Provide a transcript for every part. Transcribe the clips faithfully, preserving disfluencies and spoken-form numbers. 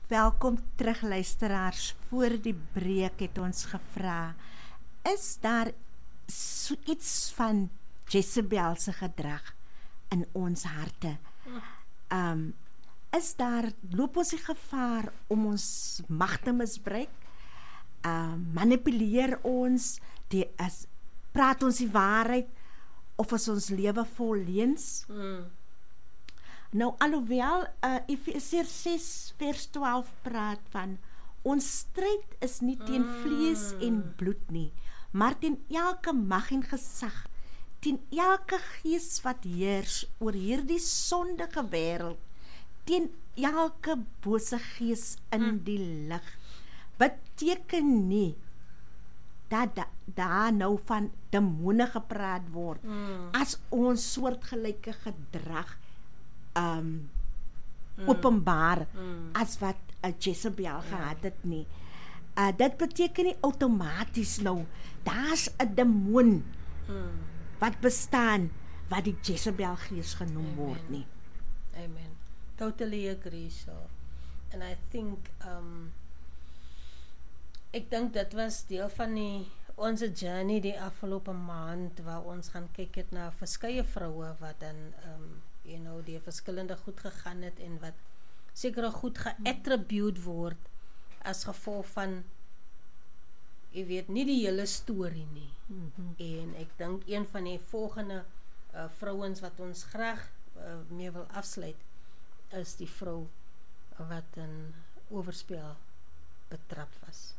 Welkom terug luisteraars. Voor die breek het ons gevra, is daar so iets van Jezebel se gedrag in ons harte? Um, is daar, loop ons die gevaar om ons mag te misbruik? Um, manipuleer ons, die, as, praat ons die waarheid, of is ons lewe vol leuns? Mm. Nou, alhoewel uh, Efesiërs ses vers twaalf praat van, ons stryd is nie teen mm. vlees en bloed nie, maar teen elke mag en gesag, teen elke gees wat heers oor hierdie sondige wêreld, teen elke bose gees in mm. die lig, beteken nie dat daar da nou van demone gepraat word, mm. as ons soortgelyke gedrag um, mm. openbaar, mm. as wat uh, Jezebel yeah. gehad het nie. Uh, dit beteken nie outomaties nou, daar's 'n demoon mm. wat bestaan, wat die Jezebel gees genoem Amen. Word nie. Amen. Totally agree, so. And I think, um, ek dink dit was deel van die onze journey die afgelope maand, waar ons gaan kyk het na verskeie vroue wat dan, um, you know, die verskillende goed gegaan het en wat sekere goed geattribute word as gevolg van, jy weet, nie die hele storie nie. Mm-hmm. En ek dink een van die volgende uh, vrouens wat ons graag uh, mee wil afsluit, is die vrou wat in oorspel betrap was.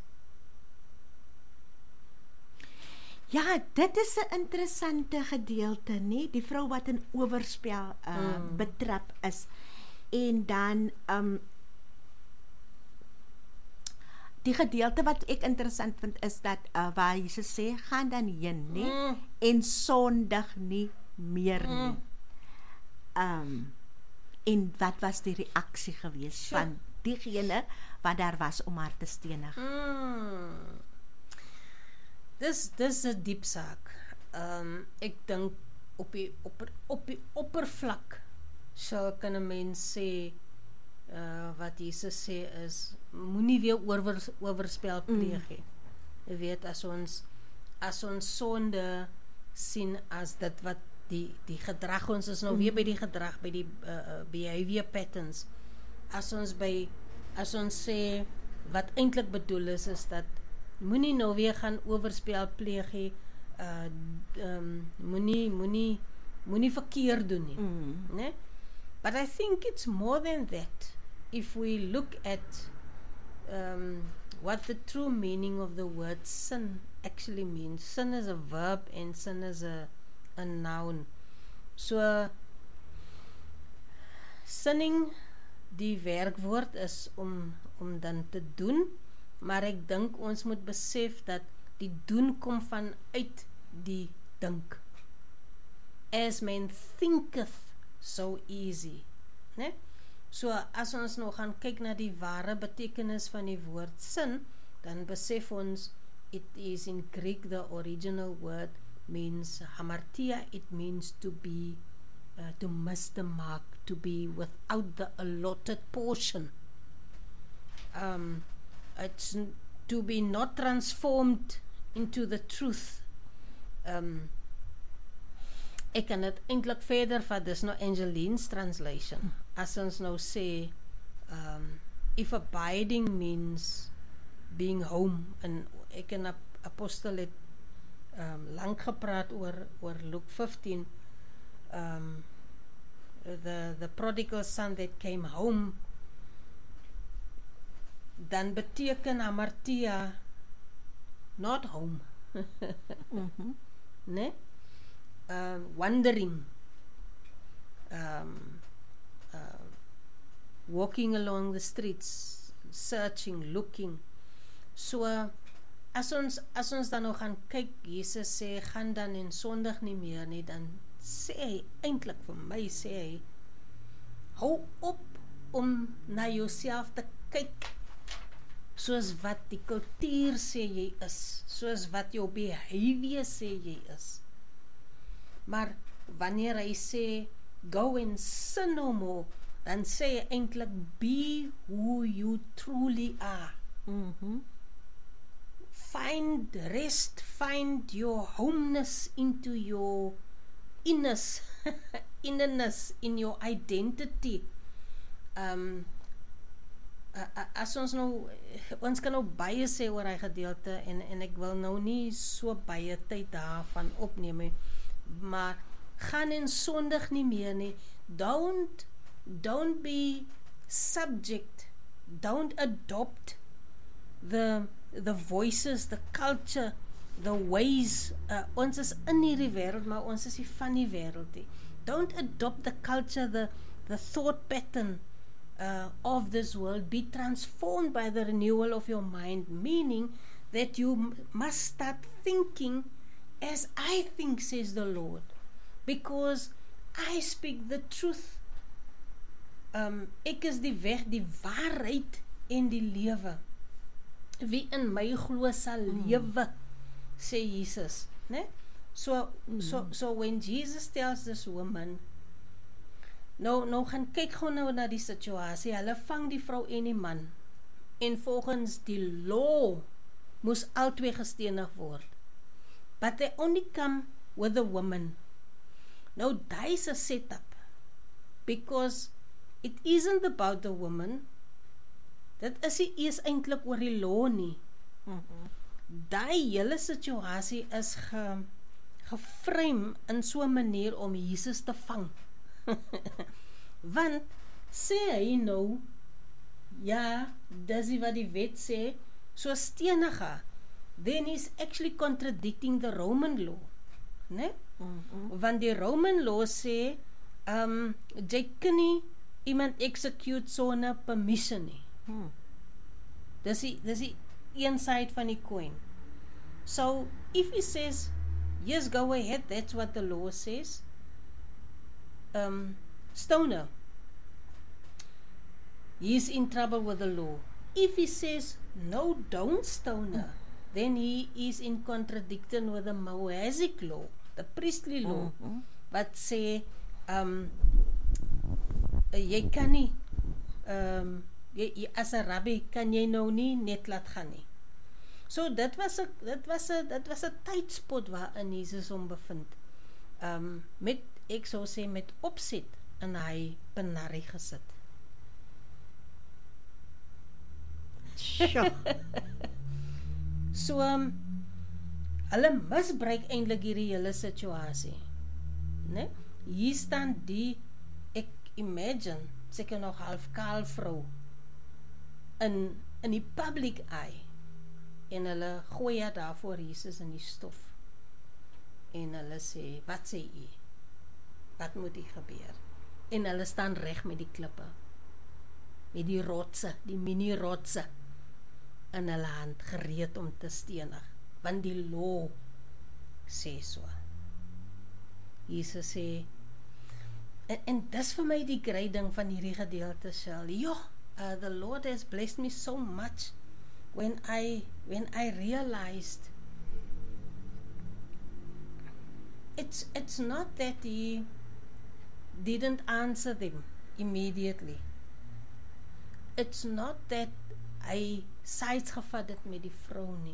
Ja, dit is 'n interessante gedeelte, nie? Die vrou wat in oorspel uh, mm. betrap is. En dan um, die gedeelte wat ek interessant vind is dat uh, waar Jesus sê, gaan dan heen, nie? Mm. En sondig nie meer nie. Mm. Um, en wat was die reaksie gewees sure. van diegene wat daar was om haar te stenig? Mm. Dis dis 'n diep saak. Um, ek dink op die op, op die oppervlak sal kan 'n mens sê uh, wat Jesus sê is, moenie weer oor, oorspel pleeg nie. Jy weet, as ons as ons sonde sien as dit wat die die gedrag, ons is nou mm. weer by die gedrag, by die uh, behavior patterns. As ons by as ons sê wat eintlik bedoel is is dat moenie nou weer gaan oorspel pleeg nie, uh, um, moenie moenie moenie verkeerd doen nie, mm. né? But I think it's more than that. If we look at um, what the true meaning of the word sin actually means. Sin is a verb and sin is a, a noun. So sinning, die werkwoord is om om dan te doen, maar ek dink ons moet besef dat die doen kom vanuit die dink. As man thinketh so easy, né? So as ons nou gaan kyk na die ware betekenis van die woord sin, dan besef ons it is in Greek, the original word means hamartia, it means to be uh, to miss the mark, to be without the allotted portion. Um, it's to be not transformed into the truth. Um, ek kan het eintlik verder vat, dis nou Angeline's translation. As ons nou sê, um, if abiding means being home, en ek en apostel het um, lang gepraat oor, oor Luke fifteen, um, the, the prodigal son that came home, dan beteken hamartia not home. mm-hmm. Ne? Um, wandering, um, uh, walking along the streets, searching, looking. So, as ons, as ons dan nog gaan kyk, Jesus sê, gaan dan en sondig nie meer nie, dan sê hy, eintlik vir my sê hy, hou op om na jouself te kyk, soos wat die kultuur sê jy is, soos wat jou behavior sê jy is. Maar wanneer hy sê, go and sin no more, dan sê hy eintlik be who you truly are. Mhm. Find rest, find your homeness into your inness, innerness, in your identity. Um, as ons nou, ons kan nou baie sê oor hy gedeelte, en, en ek wil nou nie so baie tyd daarvan opneem nie, maar gaan en sondig nie meer nie. Don't, don't be subject, don't adopt the, the voices, the culture, the ways, uh, ons is in hierdie wêreld, maar ons is nie van die wêreld nie. Don't adopt the culture, the, the thought pattern uh, of this world. Be transformed by the renewal of your mind, meaning that you m- must start thinking as I think, says the Lord, because I speak the truth. Um, ek is die weg, die waarheid en die lewe. Wie in my glo sal lewe, sê Jesus, né? So, mm. so, so when Jesus tells this woman, nou, nou gaan kyk gou nou na die situasie, hulle vang die vrou en die man, en volgens die law, moes albei gestenig word. But they only come with a woman. Now, daar is a setup, because it isn't about the woman, dit is nie eers eintlik oor die law nie. Mm-hmm. Daai hele situasie is ge, geframe in so 'n manier om Jesus te vang. Want, sê hy nou, ja, dis wat die wet sê, so stenig haar, then he's actually contradicting the Roman law. Ne? Mm-hmm. Want die Roman law sê, um, jy kan nie iemand execute sonder permission nie. Hmm. Dis die, dis die een side van die coin. So, if he says, yes, go ahead, that's what the law says, um, stone her. He's in trouble with the law. If he says, no, don't stone her, then he is in contradiction with the Moazic law, the priestly law, mm-hmm. wat sê, um, jy kan nie, um, jy, jy, as 'n rabbi, kan jy nou nie net laat gaan nie. So, dit was 'n, dit was 'n, dit was 'n tydspot waarin Jesus hom bevind. Um, met, ek sou sê, met opset, en hy penarie gesit. Sure. So, um, hulle misbruik eintlik hierdie hele situasie. Ne? Hier staan die, ek imagine, seker nog half kaal vrou, in, in die public eye, en hulle gooi haar daar voor Jesus in die stof, en hulle sê, wat sê jy? Wat moet hier gebeur? En hulle staan reg met die klippe, met die rotse, die mini rotse, in hulle hand gereed om te stenig, want die law sê so. Jesus sê, en, en dis vir my die grading van hierdie gedeelte sel, joh, uh, the Lord has blessed me so much, when I, when I realized, it's, it's not that he didn't answer them immediately. It's not that hy sides gevat het met die vrou nie.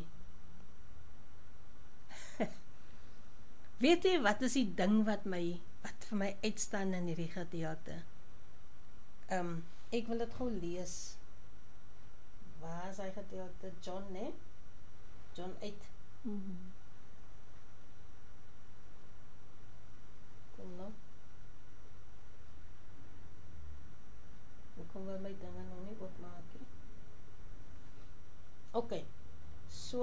Weet jy, wat is die ding wat my, wat vir my uitstaan in hierdie gedeelte? Um, ek wil dit gou lees. Waar is hy gedeelte? John, ne? John eight. Mm-hmm. Kom nou. Ek kom wel my dinge nou nie opmaak nie. Ok, so,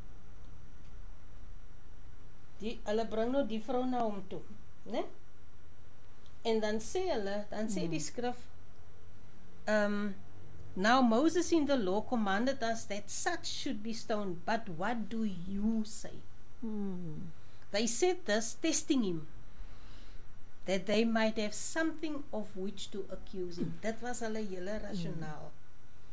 die, hulle bring nou die vrou na hom toe, ne? En dan sê hulle, dan sê mm. die skrif, um, now Moses in the law commanded us that such should be stoned, but what do you say? Mm. They said this, testing him, that they might have something of which to accuse him. Mm. Dit was hulle hele rasionaal. Mm.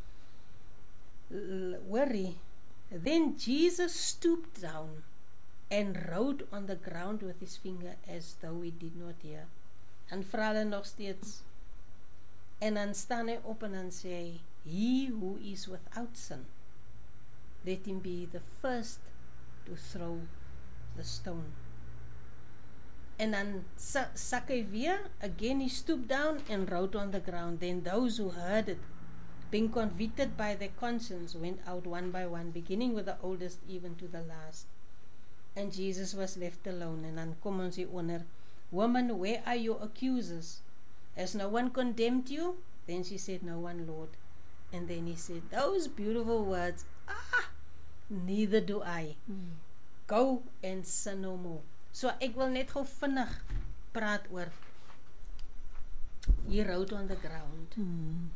Worry. Then Jesus stooped down and wrote on the ground with his finger as though he did not hear. En vra hulle nog steeds, En dan staan hy op en dan sê hy, he who is without sin, let him be the first to throw the stone. En dan sak hy weer, again he stooped down and wrote on the ground. Then those who heard it, being convicted by their conscience, went out one by one, beginning with the oldest even to the last. And Jesus was left alone. En dan kom ons hier onder, woman, where are your accusers? Has no one condemned you? Then she said, no one, Lord. And then he said, those beautiful words, ah, neither do I. Mm. Go and sin no more. So ek wil net gou vinnig praat oor he wrote on the ground. Mm.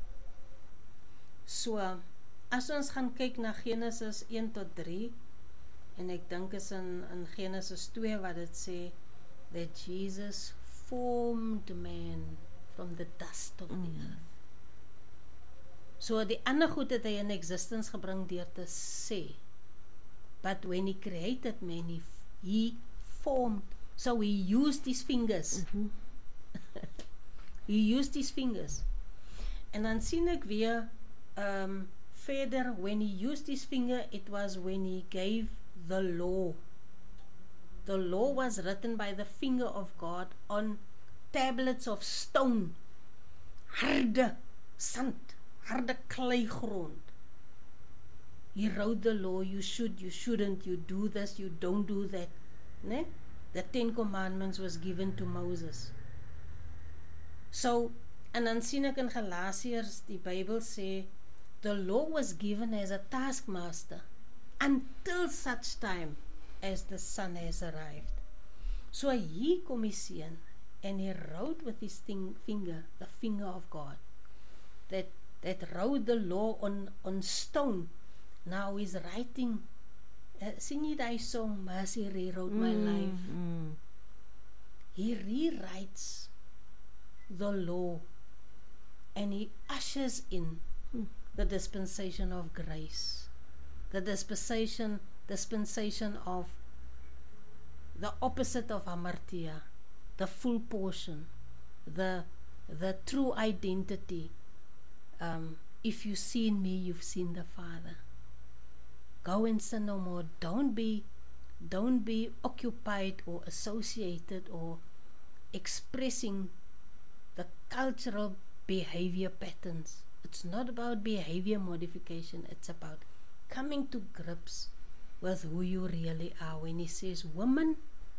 So, as ons gaan kyk na Genesis one tot three, en ek dink is in, in Genesis two wat dit sê, that Jesus formed man from the dust of mm. the earth. So die ander goed het hy in existence gebring deur te sê, but when he created man, he, he formed, so he used his fingers. Mm-hmm. He used his fingers. En dan sien ek weer um, verder, when he used his finger, it was when he gave the law. The law was written by the finger of God on tablets of stone, harde sand, harde kleigrond. He wrote the law, you should, you shouldn't, you do this, you don't do that. Ne? The Ten Commandments was given to Moses. So, en dan sien ek in Galatiërs, die Bybel sê, the law was given as a taskmaster until such time as the Son has arrived. So hier kom die Seun, and he wrote with his thing, finger, the finger of God, that, that wrote the law on, on stone. Now he's writing, uh, sing you thy song, Mercy rewrote my mm, life. Mm. He rewrites the law, and he ushers in mm. the dispensation of grace, the dispensation, dispensation of the opposite of hamartia, the full portion, the the true identity. Um, if you've seen me, you've seen the Father. Go and sin no more. Don't be, don't be occupied or associated or expressing the cultural behavior patterns. It's not about behavior modification. It's about coming to grips with who you really are. When he says, woman,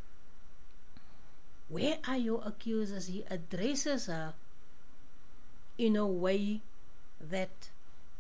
where are your accusers? He addresses her in a way that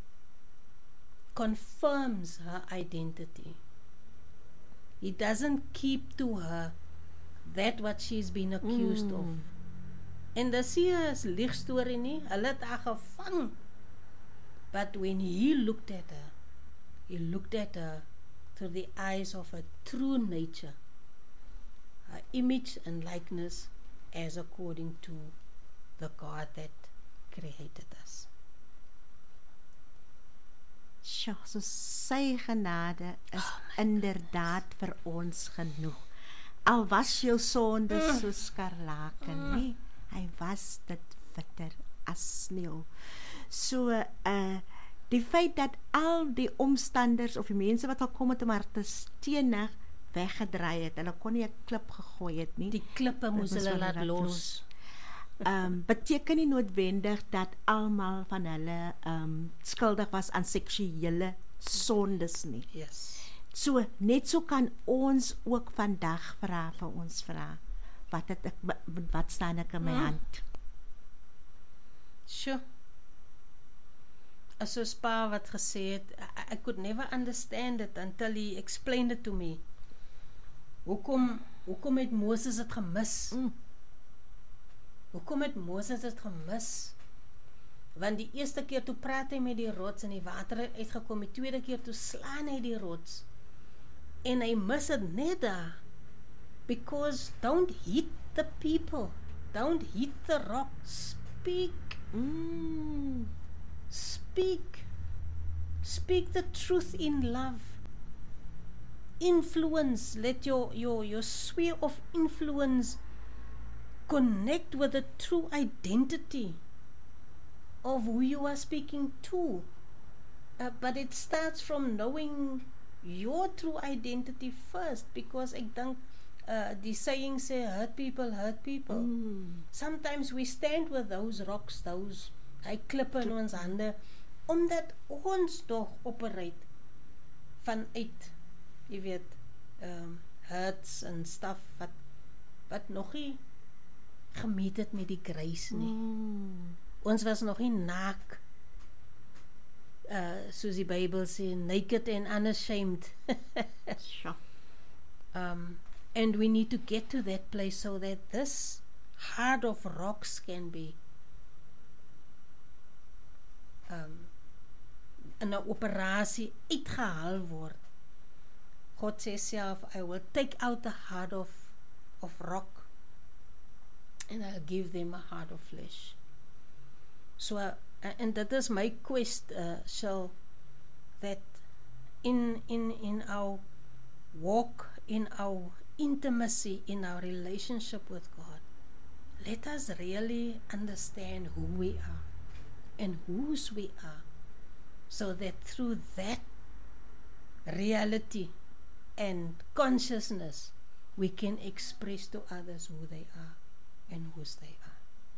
confirms her identity. He doesn't keep to her that what she's been accused mm. of. En dis hier is liegstorie nie, hulle het haar gevang. But when he looked at her, he looked at her through the eyes of her true nature, her image and likeness as according to the God that created us. Sjoe, so sy genade is oh inderdaad vir ons genoeg. Al was jou sonde mm. so skarlaken, mm. nie, hy was dit witter as sneeu. So, uh, die feit dat al die omstanders of die mense wat al kom het om haar te stenig weggedraai het, hulle kon nie 'n klip gegooi het nie. Die klippe moes hulle laat los. los. Um, beteken nie noodwendig dat almal van hulle um, skuldig was aan seksuele sondes nie. Yes. So, net so kan ons ook vandag vra vir ons vra, wat, het ek, wat staan ek in my mm. hand? Sure. As soos pa wat gesê het, I, I could never understand it until he explained it to me. Hoekom, hoekom het Moses het gemis? Mm. Hoekom het Moses het gemis? Want die eerste keer toe praat hy met die rots en die water het uitgekom, die tweede keer toe slaan hy die rots. En hy mis het net daar. Because don't hit the people. Don't hit the rock. Speak. Mm. Speak. Speak the truth in love. Influence. Let your, your, your sphere of influence connect with the true identity of who you are speaking to. Uh, but it starts from knowing your true identity first, because ek dink uh, die saying say hurt people hurt people. Mm. Sometimes we stand with those rocks, those hy klippe in ons hande, omdat ons nog operate vanuit, jy weet, um, hurts en stuff wat wat nog nie gemeet het met die grace nie. Mm. Ons was nog nie naak, uh, soos die Bybel sê, naked and unashamed. Sure. um, and we need to get to that place so that this heart of rocks can be um, in 'n operasie uitgehaal word. God sê self, I will take out the heart of, of rock and I'll give them a heart of flesh. So, uh, and that is my quest, uh, Shell, that in, in, in our walk, in our intimacy, in our relationship with God, let us really understand who we are and whose we are, so that through that reality and consciousness, we can express to others who they are and whose they are.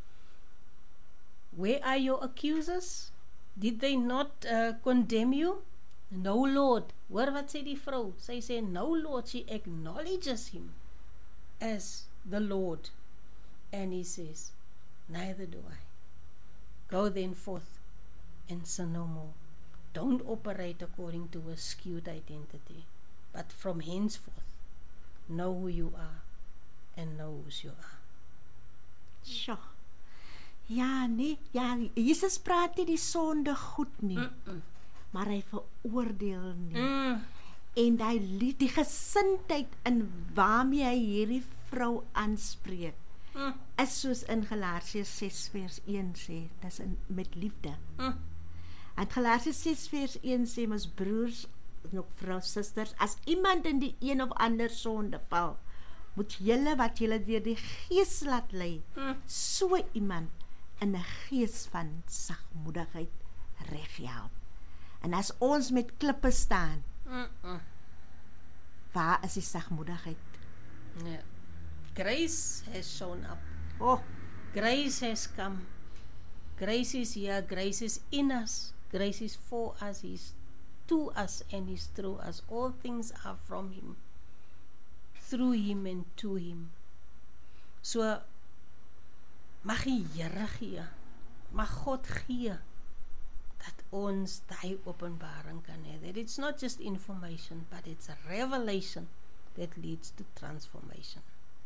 Where are your accusers? Did they not uh, condemn you? No, Lord. Hoor wat sê die vrou? Sy sê, no, Lord. She acknowledges him as the Lord. And he says, neither do I. Go then forth and sin no more. Don't operate according to a skewed identity, but from henceforth, know who you are and know whose you are. Sure. Ja, nee, ja, Jesus praat nie die sonde goed nie, Mm-mm. maar hy veroordeel nie. Mm. En hy lied die gesindheid in waarmee hy hierdie vrou aanspreek, Mm. is soos in Galasiërs ses vers een sê, dis in, met liefde. Mm. En Galasiërs ses vers een sê, ons broers en ook vrou, susters, as iemand in die een of ander sonde val, moet julle wat julle deur die Gees laat lei, Mm. so iemand in 'n gees van sagmoedigheid reghelp. En as ons met klippe staan, Mm-mm. waar is die sagmoedigheid? Yeah. Grace has shown up. Oh, Grace has come. Grace is here. Grace is in us. Grace is for us. He's to us and He's through us. All things are from Him, through Him and to Him. So, mag die Here gee, mag God gee, dat ons die openbaring kan hê. That it's not just information, but it's a revelation that leads to transformation.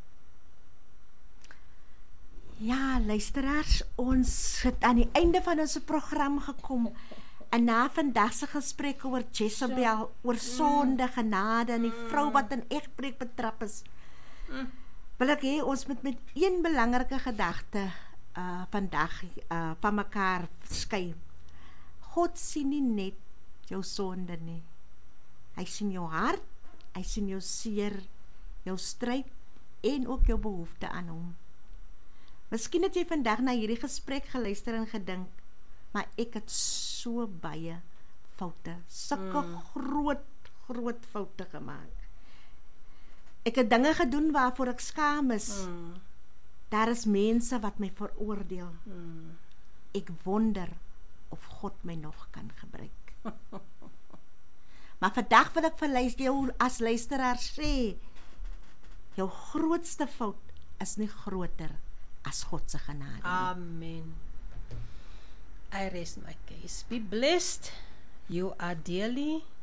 ja, luisteraars, ons het aan die einde van ons program gekom. En na vandag se gesprek oor Jezebel, oor sonde, genade en die vrou wat in egbreek betrap is, wil ek hê ons moet met een belangrike gedagte uh, vandag uh, van mekaar skei. God sien nie net jou sonde nie. Hy sien jou hart, hy sien jou seer, jou stryd en ook jou behoefte aan hom. Miskien het jy vandag na hierdie gesprek geluister en gedink, maar ek het so baie foute, sulke mm. groot, groot foute gemaak. Ek het dinge gedoen waarvoor ek skaam is. Mm. Daar is mense wat my veroordeel. Mm. Ek wonder of God my nog kan gebruik. Maar vandag wil ek vir jou as luisteraar sê, jou grootste fout is nie groter as God se genade nie. Amen. I rest my case. Be blessed. You are dearly